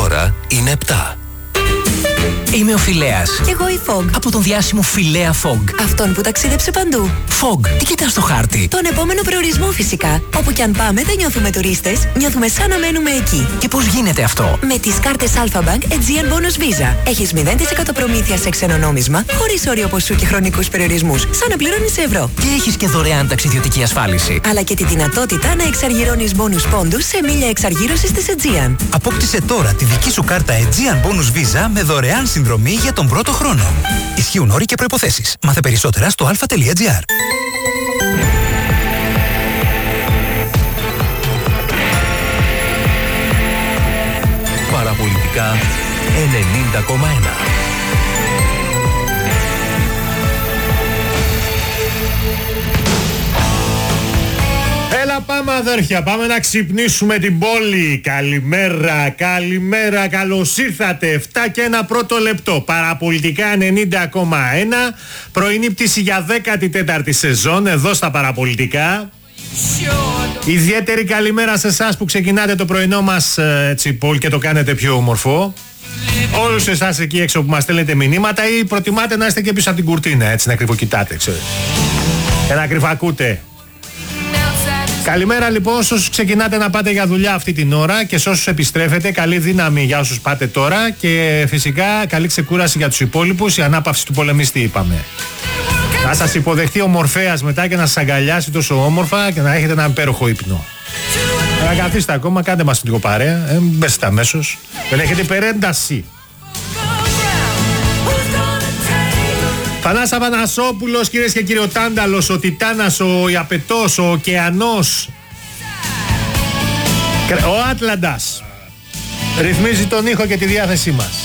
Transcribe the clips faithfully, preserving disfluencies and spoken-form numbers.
ώρα είναι επτά. Είμαι ο Φιλέας. Κι εγώ η Fog. Από τον διάσημο Φιλέα Fog. Αυτόν που ταξίδεψε παντού. Fog, τι κοιτάς στο χάρτη? Τον επόμενο προορισμό φυσικά. Όπου κι αν πάμε δεν νιώθουμε τουρίστες, νιώθουμε σαν να μένουμε εκεί. Και πώς γίνεται αυτό? Με τις κάρτες Alpha Bank Aegean Bonus Visa. Έχεις μηδέν τοις εκατό προμήθεια σε ξένο νόμισμα, χωρίς όριο ποσού και χρονικούς περιορισμούς, σαν να πληρώνεις σε ευρώ. Και έχεις και δωρεάν ταξιδιωτική ασφάλιση. Αλλά και τη δυνατότητα να εξαργυρώνεις bonus πόντους σε μίλια εξαργύρωσης της Aegean. Απόκτησε τώρα τη δική σου κάρτα Aegean Bonus Visa με δωρεάν συνδρομή για τον πρώτο χρόνο. Ισχύουν όροι και προϋποθέσεις. Μάθε περισσότερα στο alpha.gr. Παραπολιτικά ενενήντα κόμμα ένα. Έλα πάμε αδέρφια, πάμε να ξυπνήσουμε την πόλη. Καλημέρα, καλημέρα, καλώς ήρθατε. επτά και ένα πρώτο λεπτό. Παραπολιτικά ενενήντα κόμμα ένα. Πρωινή πτήση για δέκατη τέταρτη σεζόν εδώ στα Παραπολιτικά. Ιδιαίτερη καλημέρα σε εσάς που ξεκινάτε το πρωινό μας έτσι πόλη και το κάνετε πιο όμορφο. Όλους εσάς εκεί έξω που μας στέλνετε μηνύματα ή προτιμάτε να είστε και πίσω από την κουρτίνα, έτσι να κρυφοκοιτάτε, ξέρετε. Και να κρυφακούτε. Καλημέρα λοιπόν σε όσους ξεκινάτε να πάτε για δουλειά αυτή την ώρα και σε όσους επιστρέφετε, καλή δύναμη για όσους πάτε τώρα και φυσικά καλή ξεκούραση για τους υπόλοιπους, η ανάπαυση του πολεμιστή είπαμε. Να σας υποδεχτεί ο Μορφέας μετά και να σας αγκαλιάσει τόσο όμορφα και να έχετε έναν υπέροχο ύπνο. Να καθίστε ακόμα, κάντε μας λίγο παρέα, ε, μπέστε αμέσως, δεν έχετε υπερένταση. Θανάσης Απανασόπουλος, κυρίες και κύριοι, ο Τάνταλος, ο Τιτάνας, ο Ιαπετός, ο Ωκεανός, ο Άτλαντας ρυθμίζει τον ήχο και τη διάθεσή μας.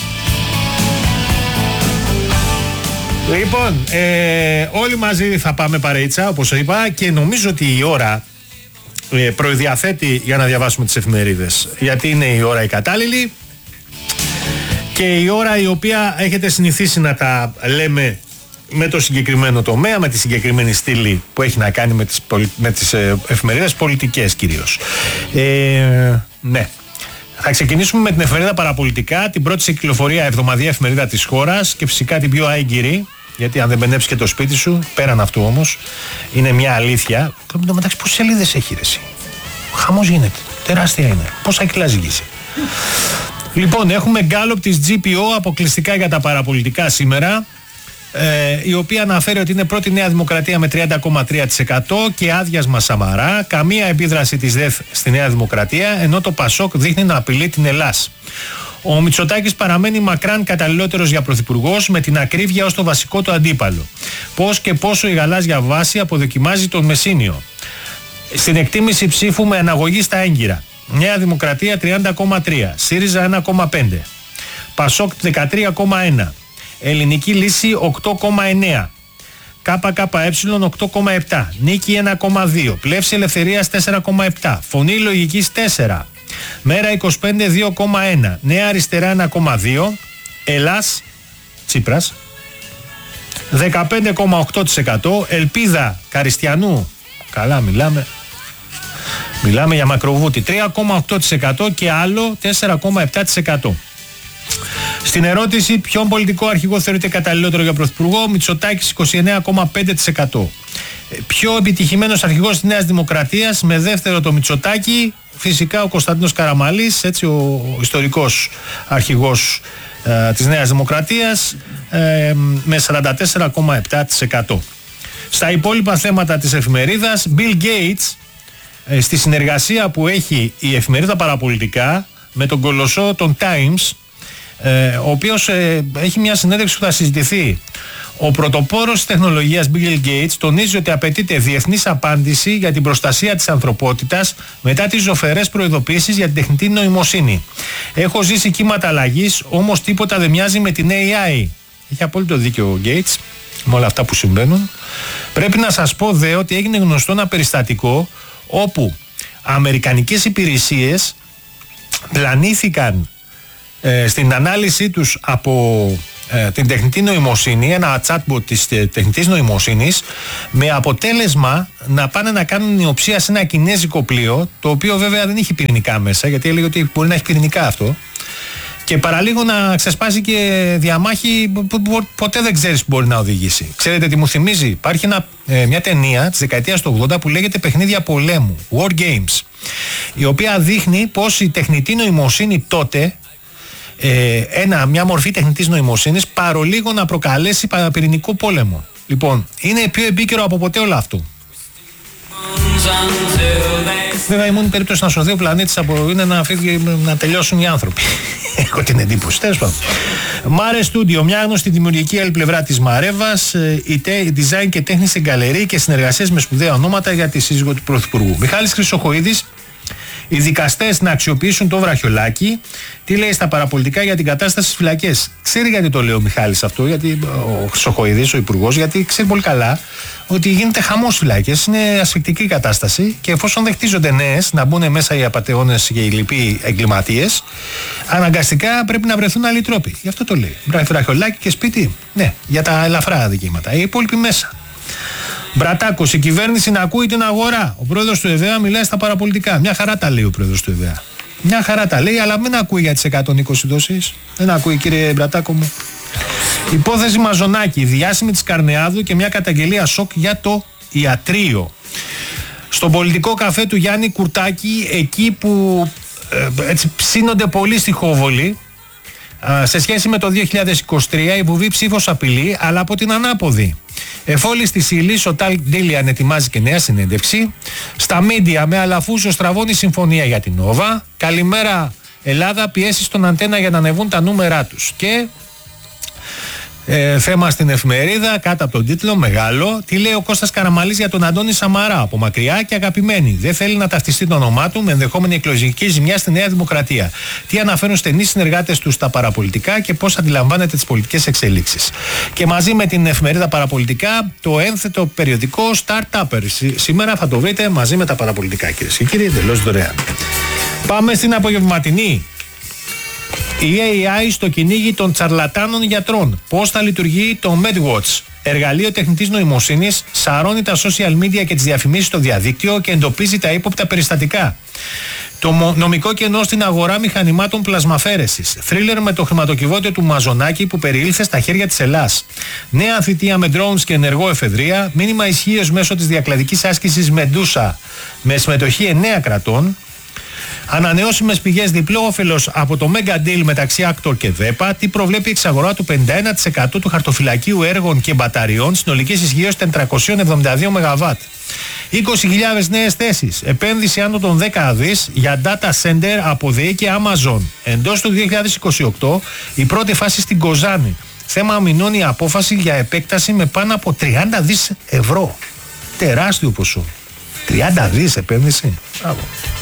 Λοιπόν, ε, όλοι μαζί θα πάμε παρείτσα, όπως είπα, και νομίζω ότι η ώρα ε, προδιαθέτει για να διαβάσουμε τις εφημερίδες, γιατί είναι η ώρα η κατάλληλη και η ώρα η οποία έχετε συνηθίσει να τα λέμε με το συγκεκριμένο τομέα, με τη συγκεκριμένη στήλη που έχει να κάνει με τις, με τις εφημερίδες πολιτικές κυρίως. Ε, ναι. Θα ξεκινήσουμε με την εφημερίδα Παραπολιτικά, την πρώτη σε κυκλοφορία εβδομαδιαία εφημερίδα της χώρας και φυσικά την πιο έγκυρη, γιατί αν δεν μπενέψει και το σπίτι σου, πέραν αυτού όμως, είναι μια αλήθεια. Εν τω μεταξύ, πόσες σελίδες έχει ρε εσύ? Χαμός γίνεται. Τεράστια είναι. Πόσα κιλά ζυγίζει. Λοιπόν, έχουμε γκάλωπ της τζι πι ο αποκλειστικά για τα παραπολιτικά σήμερα. Ε, η οποία αναφέρει ότι είναι πρώτη Νέα Δημοκρατία με τριάντα κόμμα τρία τοις εκατό και άδειασμα Σαμαρά, καμία επίδραση της ΔΕΘ στη Νέα Δημοκρατία, ενώ το Πασόκ δείχνει να απειλεί την Ελλάς. Ο Μητσοτάκης παραμένει μακράν καταλληλότερος για πρωθυπουργός, με την ακρίβεια ως το βασικό του αντίπαλο. Πώς και πόσο η γαλάζια βάση αποδοκιμάζει τον Μεσίνιο. Στην εκτίμηση ψήφου με αναγωγή στα έγκυρα, Νέα Δημοκρατία τριάντα κόμμα τρία, ΣΥΡΙΖΑ ένα κόμμα πέντε, Πασόκ δεκατρία κόμμα ένα, Ελληνική Λύση οκτώ κόμμα εννέα, ΚΚΕ οκτώ κόμμα επτά, Νίκη ένα κόμμα δύο, Πλεύση Ελευθερίας τέσσερα κόμμα επτά, Φωνή Λογικής τέσσερα, Μέρα είκοσι πέντε δύο κόμμα ένα, Νέα Αριστερά ένα κόμμα δύο, Ελλάς Τσίπρας δεκαπέντε κόμμα οκτώ τοις εκατό, Ελπίδα Καριστιανού, καλά μιλάμε, μιλάμε για μακροβούτη, τρία κόμμα οκτώ τοις εκατό και άλλο τέσσερα κόμμα επτά τοις εκατό. Στην ερώτηση ποιον πολιτικό αρχηγό θεωρείται καταλληλότερο για πρωθυπουργό, Μητσοτάκης είκοσι εννέα κόμμα πέντε τοις εκατό. Πιο επιτυχημένος αρχηγός της Νέας Δημοκρατίας, με δεύτερο το Μητσοτάκη, φυσικά ο Κωνσταντίνος Καραμανλής, έτσι ο, ο ιστορικός αρχηγός ε, της Νέας Δημοκρατίας, ε, με σαράντα τέσσερα κόμμα επτά τοις εκατό. Στα υπόλοιπα θέματα της εφημερίδας, Bill Gates, ε, στη συνεργασία που έχει η εφημερίδα Παραπολιτικά με τον κολοσσό των Times, Ε, ο οποίος ε, έχει μια συνέντευξη που θα συζητηθεί. Ο πρωτοπόρος της τεχνολογίας Bill Gates τονίζει ότι απαιτείται διεθνής απάντηση για την προστασία της ανθρωπότητας μετά τις ζωφερές προειδοποιήσεις για την τεχνητή νοημοσύνη. Έχω ζήσει κύματα αλλαγής, όμως τίποτα δεν μοιάζει με την έι άι. Έχει απόλυτο δίκιο ο Gates με όλα αυτά που συμβαίνουν. Πρέπει να σας πω δε ότι έγινε γνωστό ένα περιστατικό όπου αμερικανικές υπηρεσίες πλανήθηκαν Ε, στην ανάλυση τους από ε, την τεχνητή νοημοσύνη, ένα chatbot της ε, τεχνητής νοημοσύνης, με αποτέλεσμα να πάνε να κάνουν ιοψία σε ένα κινέζικο πλοίο, το οποίο βέβαια δεν είχε πυρηνικά μέσα, γιατί έλεγε ότι μπορεί να έχει πυρηνικά αυτό, Και παραλίγο να ξεσπάσει και διαμάχη που ποτέ δεν ξέρεις που μπορεί να οδηγήσει. Ξέρετε τι μου θυμίζει? Υπάρχει ένα, ε, μια ταινία της δεκαετίας του ογδόντα που λέγεται Παιχνίδια πολέμου, War Games, η οποία δείχνει πως η τεχνητή νοημοσύνη τότε, ε, ένα, μια μορφή τεχνητής νοημοσύνης, παρολίγο να προκαλέσει πυρηνικό πόλεμο. Λοιπόν, είναι πιο επίκαιρο από ποτέ όλο αυτό. Βέβαια, η μόνη περίπτωση να σωθεί ο πλανήτης από είναι να φύγει, να τελειώσουν οι άνθρωποι. Έχω την εντύπωση. Τέλος πάντων. Μάρε Studio, μια γνωστή δημιουργική άλλη πλευρά της Μαρέβας, η design και τέχνη σε γκαλερί και συνεργασίες με σπουδαία ονόματα για τη σύζυγο του Πρωθυπουργού. Μιχάλης Χρυσοχοΐδης, οι δικαστές να αξιοποιήσουν το βραχιολάκι. Τι λέει στα παραπολιτικά για την κατάσταση στις φυλακές? Ξέρει γιατί το λέει ο Μιχάλης αυτό, γιατί ο Χρυσοχοΐδης, ο υπουργός, γιατί ξέρει πολύ καλά ότι γίνεται χαμός στις φυλακές, είναι ασφικτική η κατάσταση και εφόσον δεν χτίζονται νέες, να μπουν μέσα οι απατεώνες και οι λοιποί εγκληματίες, αναγκαστικά πρέπει να βρεθούν άλλοι τρόποι. Γι' αυτό το λέει. Βραχιολάκι και σπίτι, ναι, για τα ελαφρά αδικήματα. Οι υπόλοιποι μέσα. Μπρατάκος, η κυβέρνηση να ακούει την αγορά. Ο πρόεδρος του ΕΒΕΑ μιλάει στα παραπολιτικά. Μια χαρά τα λέει ο πρόεδρος του ΕΒΕΑ. Μια χαρά τα λέει, αλλά μην ακούει για τις εκατόν είκοσι δόσεις. Δεν ακούει, κύριε Μπρατάκο μου. Υπόθεση Μαζονάκη, διάσημη της Καρνεάδου και μια καταγγελία σοκ για το ιατρείο. Στον πολιτικό καφέ του Γιάννη Κουρτάκη, εκεί που ε, έτσι ψήνονται πολύ στη Χόβολη, σε σχέση με το δύο χιλιάδες είκοσι τρία, η βουβή ψήφος απειλεί, αλλά από την ανάποδη. Εφόλης της ύλης, ο Ταλ Ντίλιαν ετοιμάζει και νέα συνέντευξη. Στα μίντια, με Αλαφούζο στραβώνει συμφωνία για την Νόβα. Καλημέρα Ελλάδα, πιέσει στον Αντένα για να ανεβούν τα νούμερά τους. Και ε, θέμα στην εφημερίδα, κάτω από τον τίτλο, μεγάλο. Τι λέει ο Κώστας Καραμαλής για τον Αντώνη Σαμαρά? Από μακριά και αγαπημένη. Δεν θέλει να ταυτιστεί το όνομά του με ενδεχόμενη εκλογική ζημιά στη Νέα Δημοκρατία. Τι αναφέρουν στενοί συνεργάτες του στα παραπολιτικά και πώς αντιλαμβάνεται τις πολιτικές εξελίξεις. Και μαζί με την εφημερίδα Παραπολιτικά, το ένθετο περιοδικό Startupper. Σήμερα θα το βρείτε μαζί με τα παραπολιτικά, κυρίες και κύριοι, εντελώς δωρεάν. Πάμε στην απογευματινή. Η έι άι στο κυνήγι των τσαρλατάνων γιατρών. Πώς θα λειτουργεί το MedWatch? Εργαλείο τεχνητής νοημοσύνης, σαρώνει τα social media και τις διαφημίσεις στο διαδίκτυο και εντοπίζει τα ύποπτα περιστατικά. Το νομικό κενό στην αγορά μηχανημάτων πλασμαφέρεσης. Θρίλερ με το χρηματοκιβώτιο του Μαζονάκη που περιήλθε στα χέρια της Ελλάς. Νέα αμφιτεία με drones και ενεργό εφεδρεία. Μήνυμα ισχύως μέσω της διακλαδικής άσκησης Μεντούσα με συμμετοχή εννέα κρατών. Ανανεώσιμες πηγές, διπλό όφελος από το Mega Deal μεταξύ Actor και ΔΕΠΑ. Τι προβλέπει η εξαγορά του πενήντα ένα τοις εκατό του χαρτοφυλακίου έργων και μπαταριών συνολικής ισχύως τετρακόσια εβδομήντα δύο μεγαβάτ. είκοσι χιλιάδες νέες θέσεις. Επένδυση άνω των δέκα δις για data center από ΔΕΗ και Amazon. Εντός του δύο χιλιάδες είκοσι οκτώ η πρώτη φάση στην Κοζάνη. Θέμα αμυνών η απόφαση για επέκταση με πάνω από τριάντα δις ευρώ. Τεράστιο ποσό. τριάντα δις επένδυση. Μπράβο.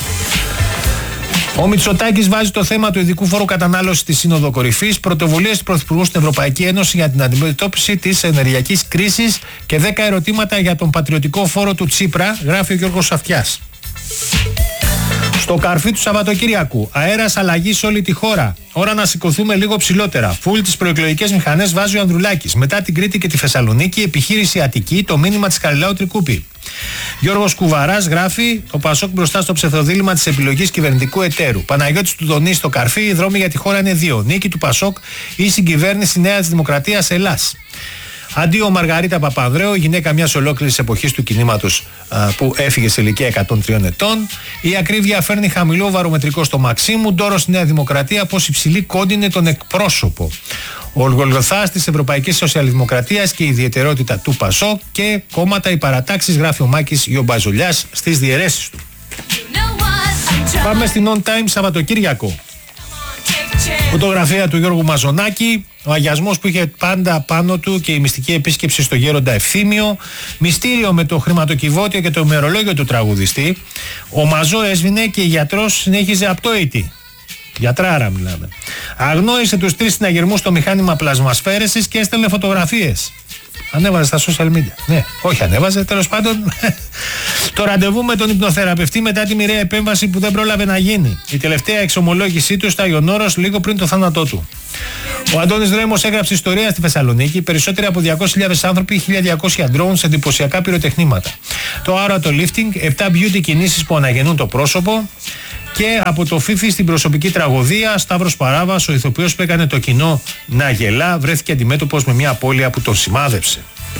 Ο Μητσοτάκης βάζει το θέμα του ειδικού φόρου κατανάλωσης στη Σύνοδο Κορυφής, πρωτοβουλίες του Πρωθυπουργού στην Ευρωπαϊκή Ένωση για την αντιμετώπιση της ενεργειακής κρίσης και δέκα ερωτήματα για τον πατριωτικό φόρο του Τσίπρα, γράφει ο Γιώργος Σαφτιάς. Στο καρφί του Σαββατοκύριακου, αέρας αλλαγή σε όλη τη χώρα. Ώρα να σηκωθούμε λίγο ψηλότερα. Φουλ τις προεκλογικές μηχανές βάζει ο Ανδρουλάκης. Μετά την Κρήτη και τη Θεσσαλονίκη, επιχείρηση Αττική, το μήνυμα της Χαριλάου Τρικούπη. Γιώργος Κουβαράς γράφει: το Πασόκ μπροστά στο ψευδοδήλημα της επιλογής κυβερνητικού εταίρου. Παναγιώτης Τουδονής στο καρφί, οι δρόμοι για τη χώρα είναι δύο. Νίκη του Πασόκ ή συγκυβέρνηση Νέας Δημοκρατίας Ελλάς. Αντίο Μαργαρίτα Παπανδρέου, γυναίκα μιας ολόκληρης εποχής του κινήματος α, που έφυγε σε ηλικία εκατόν τριών ετών. Η ακρίβεια φέρνει χαμηλό βαρομετρικό στο Μαξίμου. Ντόρος στη Νέα Δημοκρατία, πως υψηλή κόντινε τον εκπρόσωπο. Ο Γολγοθάς της Ευρωπαϊκής Σοσιαλδημοκρατίας και η ιδιαιτερότητα του Πασόκ και κόμματα οι παρατάξεις, γράφει ο Μάκης Γιομπαζολιάς στις διαιρέσεις του. Πάμε στην On Time Σαββατοκύριακο. Φωτογραφία του Γιώργου Μαζονάκη, ο αγιασμός που είχε πάντα πάνω του και η μυστική επίσκεψη στο Γέροντα Ευθύμιο, μυστήριο με το χρηματοκιβώτιο και το ημερολόγιο του τραγουδιστή. Ο Μαζό έσβηνε και η γιατρός συνέχιζε απτόητη. Γιατράρα μιλάμε. Αγνόησε τους τρεις συναγερμούς στο μηχάνημα πλασμασφαίρεσης και έστελνε φωτογραφίες. Ανέβαζε στα social media. Ναι, όχι ανέβαζε, τέλος πάντων. Το ραντεβού με τον υπνοθεραπευτή μετά τη μοιραία επέμβαση που δεν πρόλαβε να γίνει. Η τελευταία εξομολόγησή του στα Άγιον Όρος λίγο πριν το θάνατό του. Ο Αντώνης Ρέμος έγραψε ιστορία στη Θεσσαλονίκη. Περισσότεροι από διακόσιες χιλιάδες άνθρωποι, χίλια διακόσια drones, εντυπωσιακά πυροτεχνήματα. Το άρωατο lifting, επτά beauty κινήσεις που αναγεννούν το πρόσωπο. Και από το Φίφι στην προσωπική τραγωδία, Σταύρος Παράβας, ο ηθοποιός που έκανε το κοινό να γελά, βρέθηκε αντιμέτωπος με μια απώλεια που τον σημάδεψε.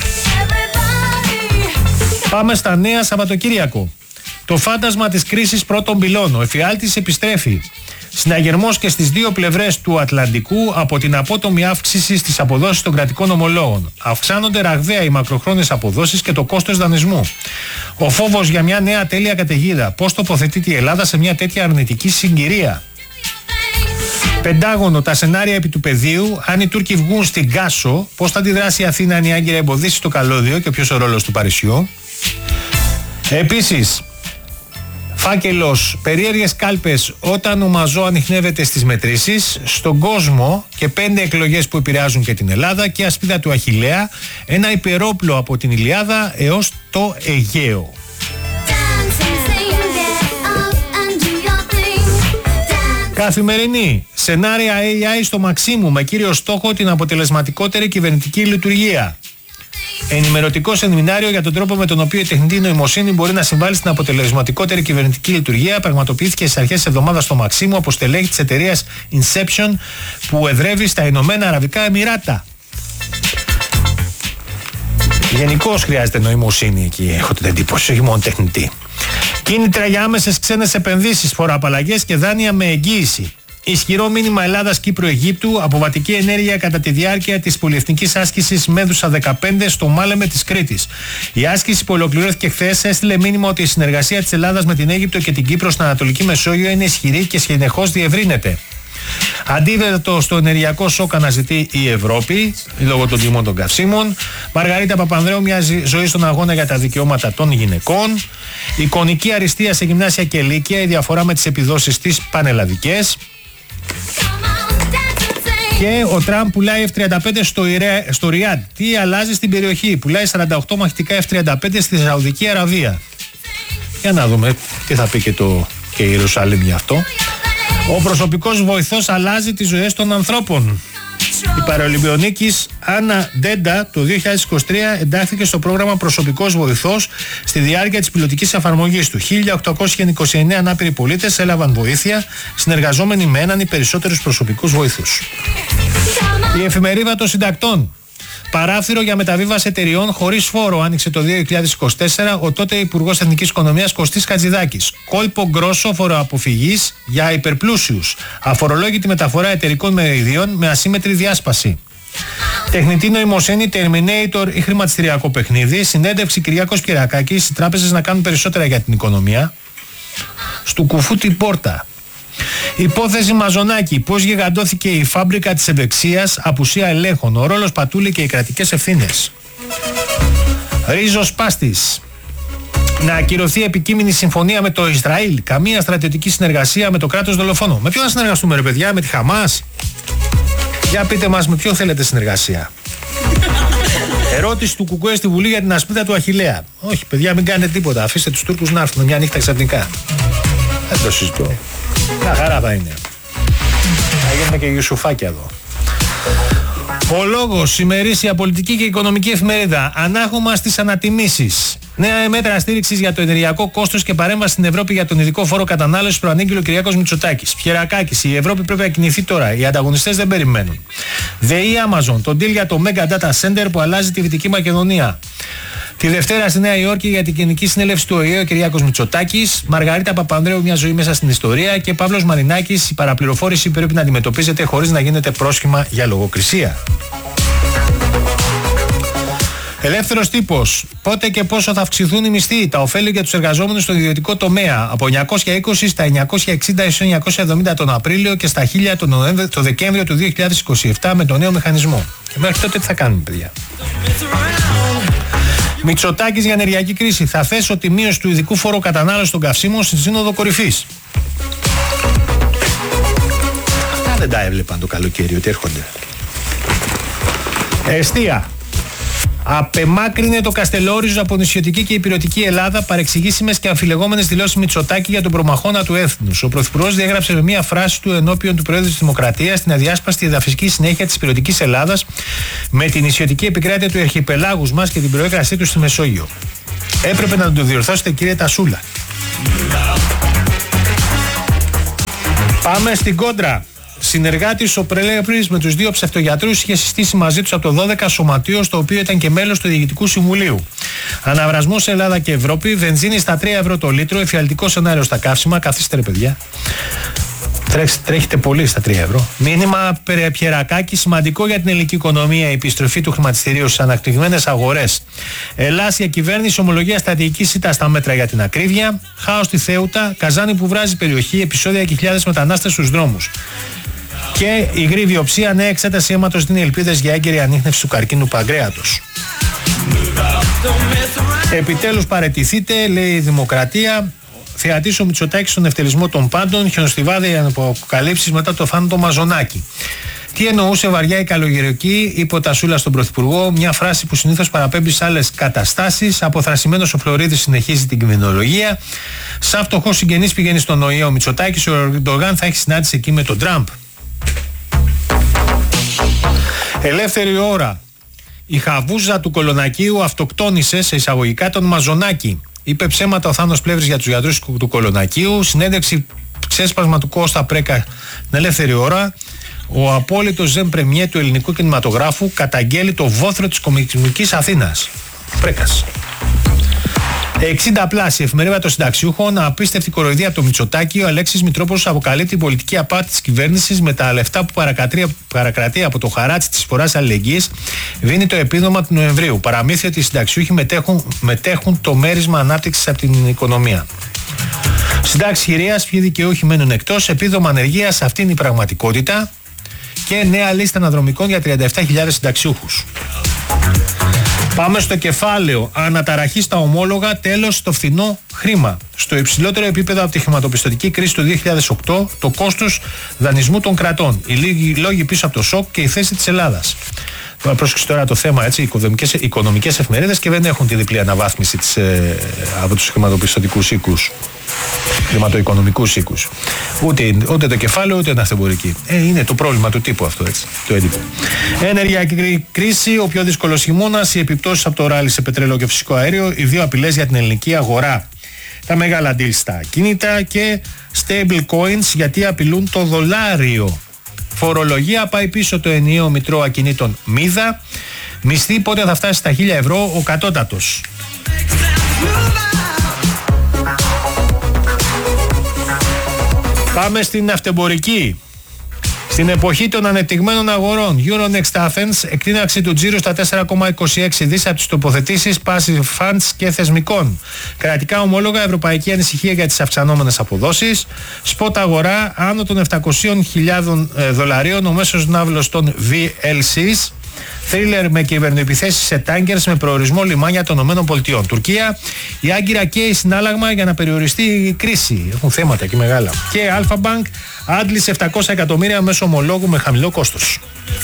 Πάμε στα νέα Σαββατοκύριακο. Το φάντασμα της κρίσης πρώτων πυλών. Ο εφιάλτης επιστρέφει. Συναγερμός και στις δύο πλευρές του Ατλαντικού από την απότομη αύξηση στις αποδόσεις των κρατικών ομολόγων. Αυξάνονται ραγδαία οι μακροχρόνιες αποδόσεις και το κόστος δανεισμού. Ο φόβος για μια νέα τέλεια καταιγίδα. Πώς τοποθετείται η Ελλάδα σε μια τέτοια αρνητική συγκυρία. Πεντάγωνο, τα σενάρια επί του πεδίου. Αν οι Τούρκοι βγουν στην Κάσο, πώς θα αντιδράσει η Αθήνα αν η Άγκυρα εμποδίσει το καλώδιο και ποιος ο ρόλος του Παρισιού. Επίσης, φάκελος, περίεργες κάλπες όταν ο Μαζό ανιχνεύεται στις μετρήσεις, στον κόσμο και πέντε εκλογές που επηρεάζουν και την Ελλάδα και ασπίδα του Αχιλλέα, ένα υπερόπλο από την Ηλιάδα έως το Αιγαίο. Καθημερινή, σενάρια έι άι στο μαξίμου με κύριο στόχο την αποτελεσματικότερη κυβερνητική λειτουργία. Ενημερωτικό σεμινάριο για τον τρόπο με τον οποίο η τεχνητή νοημοσύνη μπορεί να συμβάλλει στην αποτελεσματικότερη κυβερνητική λειτουργία πραγματοποιήθηκε στις αρχές της εβδομάδας στο Μαξίμου από στελέχη της εταιρείας Inception που εδρεύει στα Ηνωμένα Αραβικά Εμιράτα. Γενικώς χρειάζεται νοημοσύνη εκεί, έχω την εντύπωση, όχι μόνο τεχνητή. Κίνητρα για άμεσες ξένες επενδύσεις, φοροαπαλλαγές και δάνεια με εγγύηση. Ισχυρό μήνυμα Ελλάδας-Κύπρου-Αιγύπτου, αποβατική ενέργεια κατά τη διάρκεια της πολυεθνικής άσκησης Μέδουσα δεκαπέντε στο Μάλεμε της Κρήτης. Η άσκηση που ολοκληρώθηκε χθες έστειλε μήνυμα ότι η συνεργασία της Ελλάδας με την Αίγυπτο και την Κύπρο στην Ανατολική Μεσόγειο είναι ισχυρή και συνεχώς διευρύνεται. Αντίθετο στο ενεργειακό σοκ αναζητεί η Ευρώπη λόγω των τιμών των καυσίμων. Μαργαρίτα Παπανδρέου, μια ζωή στον αγώνα για τα δικαιώματα των γυναικών. Εικονική αριστεία σε γυμνάσια και λύκεια, η διαφορά με τις επιδόσεις της πανελλαδικές. Και ο Τραμπ πουλάει εφ τριάντα πέντε στο, Ιρέ, στο Ριάντ. Τι αλλάζει στην περιοχή? Πουλάει σαράντα οκτώ μαχητικά εφ τριάντα πέντε στη Σαουδική Αραβία. Για να δούμε τι θα πει και, το, και η Ιερουσαλήμ γι' αυτό. Ο προσωπικός βοηθός αλλάζει τις ζωές των ανθρώπων. Η παραολυμπιονίκης Άννα Ντέντα το δύο χιλιάδες είκοσι τρία εντάχθηκε στο πρόγραμμα Προσωπικός Βοηθός στη διάρκεια της πιλωτικής εφαρμογής του. χίλια οκτακόσιοι είκοσι εννέα ανάπηροι πολίτες έλαβαν βοήθεια, συνεργαζόμενοι με έναν ή περισσότερους προσωπικούς βοηθούς. Η εφημερίδα των συντακτών. Παράθυρο για μεταβίβαση εταιριών χωρίς φόρο άνοιξε το δύο χιλιάδες είκοσι τέσσερα ο τότε Υπουργός Εθνικής Οικονομίας Κωστής Χατζηδάκης. Κόλπο γκρόσο φοροαποφυγής για υπερπλούσιους. Αφορολόγητη μεταφορά εταιρικών μεριδίων με ασύμμετρη διάσπαση. Τεχνητή νοημοσύνη, Terminator ή χρηματιστηριακό παιχνίδι. Συνέντευξη Κυριάκος Κυριακάκης. Οι τράπεζες να κάνουν περισσότερα για την οικονομία. Στου κουφού την πόρτα. Υπόθεση Μαζονάκη. Πώς γιγαντώθηκε η φάμπρικα της ευεξίας, απουσία ελέγχων. Ο ρόλος Πατούλη και οι κρατικές ευθύνες. Ρίζος Πάστης. Να ακυρωθεί επικείμενη συμφωνία με το Ισραήλ. Καμία στρατιωτική συνεργασία με το κράτος δολοφόνο. Με ποιο να συνεργαστούμε, ρε παιδιά, με τη Χαμάς? Για πείτε μας, με ποιο θέλετε συνεργασία? Ερώτηση του Κουκουέ στη Βουλή για την ασπίδα του Αχιλλέα. Όχι, παιδιά, μην κάνετε τίποτα. Αφήστε τους Τούρκους να έρθουν μια νύχτα ξαφνικά. Δεν το συζητώ. Μια χαρά θα είναι. Θα γίνουμε και Ιουσουφάκια εδώ. Ο λόγος, ημερήσια πολιτική και οικονομική εφημερίδα. Ανάγχωμα στις ανατιμήσεις. Νέα μέτρα στήριξης για το ενεργειακό κόστος και παρέμβαση στην Ευρώπη για τον ειδικό φόρο κατανάλωσης προανήγγειλε ο Κυριάκος Μητσοτάκης. Πιερακάκης, η Ευρώπη πρέπει να κινηθεί τώρα. Οι ανταγωνιστές δεν περιμένουν. ΔΕΗ Amazon, τον deal για το Mega Data Center που αλλάζει τη Δυτική Μακεδονία. Τη Δευτέρα στη Νέα Υόρκη για την Γενική Συνέλευση του ΟΗΕ ο Κυριάκος Μητσοτάκης. Μαργαρίτα Παπανδρέου, μια ζωή μέσα στην ιστορία. Και Παύλος Μαρινάκης, η παραπληροφόρηση πρέπει να αντιμετωπίζεται χωρίς να γίνεται πρόσχημα για λογοκρισία. Ελεύθερος τύπος. Πότε και πόσο θα αυξηθούν οι μισθοί, τα ωφέλη για τους εργαζόμενους στον ιδιωτικό τομέα. Από εννιακόσια είκοσι στα εννιακόσια εξήντα έως εννιακόσια εβδομήντα τον Απρίλιο και στα χίλια τον Νοέμβριο, το Δεκέμβριο του δύο χιλιάδες είκοσι επτά με τον νέο μηχανισμό. Και μέχρι τότε τι θα κάνουμε, παιδιά? Μητσοτάκης για ενεργειακή κρίση. Θα θέσω τη μείωση του ειδικού φόρου κατανάλωσης των καυσίμων στη Σύνοδο Κορυφής. Αυτά δεν τα έβλεπαν το καλοκαίρι ότι έρχονται. Εστία. Απεμάκρυνε το Καστελόριζο από νησιωτική και υπηρετική Ελλάδα παρεξηγήσιμες και αμφιλεγόμενες δηλώσεις Μητσοτάκη για τον προμαχώνα του έθνους. Ο Πρωθυπουργός διέγραψε με μία φράση του ενώπιον του Προέδρου της Δημοκρατίας την αδιάσπαστη εδαφική συνέχεια της υπηρετικής Ελλάδας με την νησιωτική επικράτεια του αρχιπελάγους μας και την προέκρασή του στη Μεσόγειο. Έπρεπε να το διορθώσετε, κύριε Τασούλα. Πάμε στην κόντρα. Συνεργάτης ο Πρέλεπρης με τους δύο ψευτογιατρούς είχε συστήσει μαζί τους από το δώδεκα σωματείο, στο οποίο ήταν και μέλος του Διοικητικού Συμβουλίου. Αναβρασμός σε Ελλάδα και Ευρώπη, βενζίνη στα τρία ευρώ το λίτρο, εφιαλτικό σενάριο στα καύσιμα. Καθίστε ρε παιδιά. Τρέχετε πολύ στα τρία ευρώ. Μήνυμα Πιερακάκη, σημαντικό για την ελληνική οικονομία η επιστροφή του χρηματιστηρίου στις αναπτυγμένες αγορές. Ελλάσια κυβέρνηση, ομολογία στρατηγική ΣΥΤΑ στα μέτρα για την ακρίβεια. Χάος στη Θέουτα, καζάνι που βράζει περιοχή, επεισόδια και χιλιάδες μετανάστες στους δρόμους. Και υγρή βιοψία, νέα εξέταση αίματος δίνει ελπίδες για έγκαιρη ανίχνευση του καρκίνου παγκρέατος. Επιτέλους παραιτηθείτε, λέει η Δημοκρατία. Θεατής ο Μητσοτάκης στον ευτελισμό των πάντων, χιονοστιβάδια αποκαλύψεις μετά το θάνατο Μαζονάκη. Τι εννοούσε βαριά η καλογερική υποτασούλα στον Πρωθυπουργό, μια φράση που συνήθως παραπέμπει σε άλλες καταστάσεις. Αποθρασιμένος ο Φλωρίδης συνεχίζει την κριμινολογία. Σαν φτωχός συγγενής πηγαίνει στον ΟΗΕ ο Μητσοτάκης, ο Ερντογάν θα έχει συνάντηση εκεί με τον Τραμπ. Ελεύθερη ώρα. Η χαβούζα του Κολονακίου αυτοκτόνησε σε εισαγωγικά τον Μαζονάκη. Είπε ψέματα ο Θάνος Πλεύρης για τους γιατρούς του Κολονακίου. Συνέντευξη ξέσπασμα του Κώστα Πρέκα την Ελεύθερη ώρα. Ο απόλυτος ζεν πρεμιέ του ελληνικού κινηματογράφου καταγγέλει το βόθρο της κομικής Αθήνας. Πρέκας. εξήντα πλάσι, εφημερίδα των συνταξιούχων, απίστευτη κοροϊδία από το Μητσοτάκη. Ο Αλέξης Μητρόπουλος αποκαλεί την πολιτική απάτη της κυβέρνησης με τα λεφτά που παρακρατεί από το χαράτσι της φοράς αλληλεγγύης. Δίνει το επίδομα του Νοεμβρίου. Παραμύθια ότι οι συνταξιούχοι μετέχουν, μετέχουν το μέρισμα ανάπτυξης από την οικονομία. Συντάξεις χειρίας, ποιοι δικαιούχοι μένουν εκτός. Επίδομα ανεργίας, αυτή είναι η πραγματικότητα. Και νέα λίστα αναδρομικών για τριάντα επτά χιλιάδες συνταξιούχους. Πάμε στο κεφάλαιο. Αναταραχή στα ομόλογα, τέλος στο φθηνό χρήμα. Στο υψηλότερο επίπεδο από τη χρηματοπιστωτική κρίση του δύο χιλιάδες οκτώ, το κόστος δανεισμού των κρατών. Οι λίγοι λόγοι πίσω από το σοκ και η θέση της Ελλάδας. Πρόσεξε τώρα το θέμα, έτσι, οι οικονομικές εφημερίδες και δεν έχουν τη διπλή αναβάθμιση της, ε, από τους χρηματοπιστωτικούς οίκους, χρηματοοικονομικούς οίκους. Ούτε, ούτε το κεφάλαιο ούτε αναθεμπορική. Ε, είναι το πρόβλημα του τύπου αυτό, έτσι, το έντυπο. Ενεργειακή κρίση, ο πιο δύσκολος χειμώνας, οι επιπτώσεις από το ράλι σε πετρέλαιο και φυσικό αέριο, οι δύο απειλές για την ελληνική αγορά. Τα μεγάλα deals στα ακίνητα και stable coins γιατί απειλούν το δολάριο. Φορολογία, πάει πίσω το ενιαίο μητρό ακινήτων Μίδα. Μισθή πότε θα φτάσει στα χίλια ευρώ ο κατώτατος. Πάμε στην αυτεμπορική. Στην εποχή των ανεπτυγμένων αγορών, Euronext Athens, εκτείναξη του τζίρου στα τέσσερα κόμμα είκοσι έξι δισεκατομμύρια από τις τοποθετήσεις passive funds και θεσμικών. Κρατικά ομόλογα, ευρωπαϊκή ανησυχία για τις αυξανόμενες αποδόσεις. Σποτ αγορά, άνω των επτακόσιες χιλιάδες δολαρίων, ο μέσος ναύλος των βι ελ σις. Θρίλερ με κυβερνοεπιθέσεις σε τάγκερς με προορισμό λιμάνια των ΗΠΑ. Τουρκία, η Άγκυρα καίει συνάλλαγμα για να περιοριστεί η κρίση. Έχουν θέματα εκεί μεγάλα. Και Alpha Bank άντλησε επτακόσια εκατομμύρια μέσω ομολόγου με χαμηλό κόστος.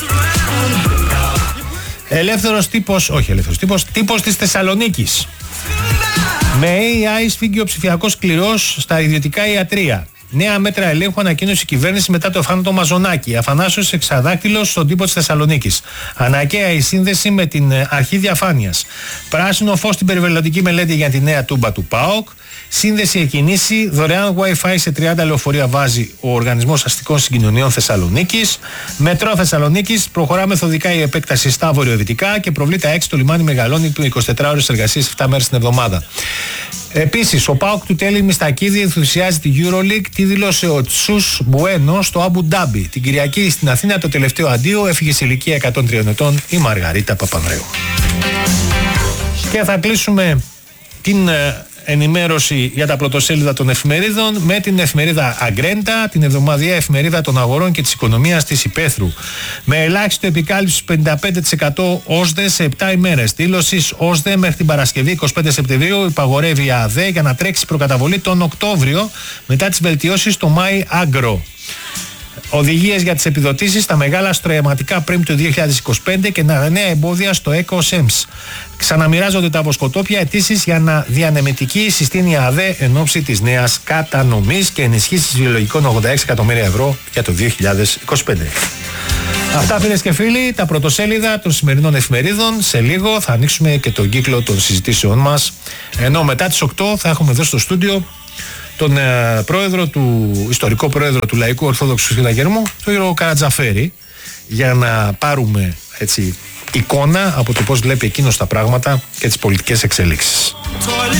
Ελεύθερος τύπος, όχι ελεύθερος τύπος, τύπος της Θεσσαλονίκης. Με έι άι σφίγγει ο ψηφιακός σκληρός στα ιδιωτικά ιατρεία. Νέα μέτρα ελέγχου ανακοίνωσε η κυβέρνηση μετά το θάνατο Μαζονάκη. Αφανάσιος εξαδάκτυλος στον τύπο της Θεσσαλονίκης. Αναγκαία η σύνδεση με την αρχή διαφάνειας. Πράσινο φως στην περιβαλλοντική μελέτη για τη νέα τούμπα του ΠΑΟΚ. Σύνδεση εκκινήσει. Δωρεάν Wi-Fi σε τριάντα λεωφορεία βάζει ο Οργανισμός Αστικών Συγκοινωνιών Θεσσαλονίκης. Μετρό Θεσσαλονίκης. Προχωρά μεθοδικά η επέκταση στα βορειοδυτικά και προβλήτα έξι το λιμάνι Μεγαλώνη του εικοσιτέσσερις ώρες εργασίας επτά μέρες την εβδομάδα. Επίσης, ο ΠΑΟΚ του Τέλη Μιστακίδη ενθουσιάζει τη EuroLeague. Τι δήλωσε ο Τσούς Μπουένο στο Αμπου Ντάμπι. Την Κυριακή στην Αθήνα το τελευταίο αντίο έφυγε σε ηλικία εκατόν τριών ετών η Μαργαρίτα Παπανδρέου. Και θα κλείσουμε την ενημέρωση για τα πρωτοσέλιδα των εφημερίδων με την εφημερίδα Αγκρέντα, την εβδομαδιαία εφημερίδα των αγορών και της οικονομίας της Υπέθρου. Με ελάχιστο επικάλυψη πενήντα πέντε τοις εκατό ΩΣΔΕ σε επτά ημέρες. Δήλωση ΩΣΔΕ μέχρι την Παρασκευή εικοστή πέμπτη Σεπτεμβρίου υπαγορεύει η ΑΔΕ για να τρέξει προκαταβολή τον Οκτώβριο μετά τις βελτιώσεις στο Μάι Άγκρο. Οδηγίες για τις επιδοτήσεις στα μεγάλα στρωματικά πρέμ του δύο χιλιάδες είκοσι πέντε και νέα εμπόδια στο ΕΚΟΣΕΜΣ. Ξαναμοιράζονται τα βοσκοτόπια, αιτήσεις για αναδιανεμητική συστήνει η ΑΔΕ εν ώψη της νέας κατανομής και ενισχύσεις βιολογικών ογδόντα έξι εκατομμύρια ευρώ για το δύο χιλιάδες είκοσι πέντε. Αυτά, φίλες και φίλοι, τα πρωτοσέλιδα των σημερινών εφημερίδων. Σε λίγο θα ανοίξουμε και τον κύκλο των συζητήσεών μας. Ενώ μετά τις οκτώ θα έχουμε εδώ στο στούντιο τον ε, πρόεδρο του, ιστορικό πρόεδρο του Λαϊκού Ορθόδοξου Συναγερμού, τον κύριο Καρατζαφέρη, για να πάρουμε έτσι εικόνα από το πώς βλέπει εκείνος τα πράγματα και τις πολιτικές εξελίξεις.